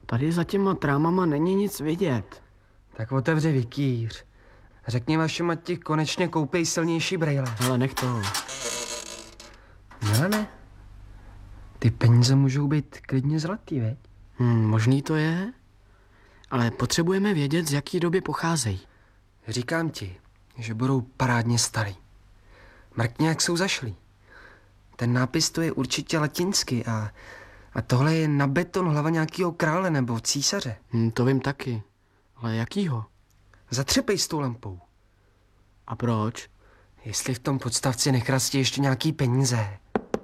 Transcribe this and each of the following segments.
Tady za těma trámama není nic vidět. Tak otevři wikíř. Řekni vašim, ať ti konečně koupej silnější brejle. Ale nech toho. Milane, ty peníze můžou být klidně zlatý, veď? Možný to je, ale potřebujeme vědět, z jaký doby pocházejí. Říkám ti, že budou parádně starý. Mrkni, jak jsou zašlý. Ten nápis to je určitě latinsky a tohle je na beton hlava nějakého krále nebo císaře. To vím taky, ale jakýho? Zatřepej s tou lampou. A proč? Jestli v tom podstavci nechrastí ještě nějaký peníze.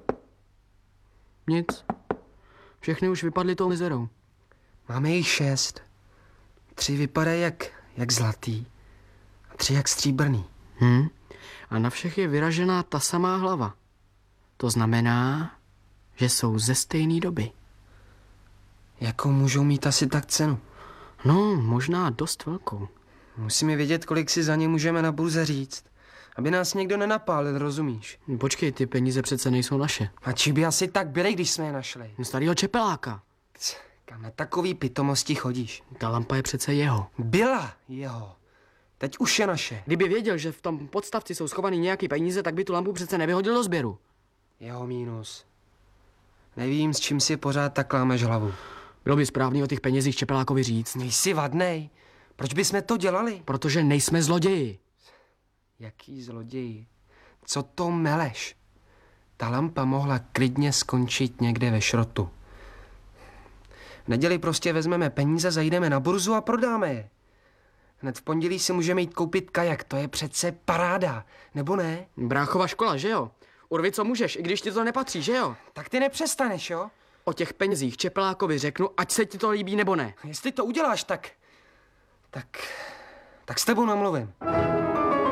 Nic. Všechny už vypadly tou mizerou. Máme jich 6. 3 vypadají jak zlatý a 3 jak stříbrný. A na všech je vyražená ta samá hlava. To znamená, že jsou ze stejné doby. Jakou můžou mít asi tak cenu? No, možná dost velkou. Musíme vědět, kolik si za ně můžeme na burze říct. Aby nás někdo nenapálil, rozumíš? Počkej, ty peníze přece nejsou naše. A či by asi tak byly, když jsme je našli? Starýho čepeláka. Kam na takový pitomosti chodíš? Ta lampa je přece jeho. Byla jeho. Teď už je naše. Kdyby věděl, že v tom podstavci jsou schovaný nějaký peníze, tak by tu lampu přece nevyhodil do sběru. Jeho mínus. Nevím, s čím si pořád tak lámeš hlavu. Bylo by správný o těch penězích Čepelákovi říct. Nejsi vadnej. Proč bychom to dělali? Protože nejsme zloději. Jaký zloději? Co to meleš? Ta lampa mohla klidně skončit někde ve šrotu. V neděli prostě vezmeme peníze, zajdeme na burzu a prodáme je. Hned v pondělí si můžeme jít koupit kajak, to je přece paráda, nebo ne? Bráchova škola, že jo? Urvi, co můžeš, i když ti to nepatří, že jo? Tak ty nepřestaneš, jo? O těch penězích Čepelákovi řeknu, ať se ti to líbí nebo ne. Jestli to uděláš, tak s tebou namluvím.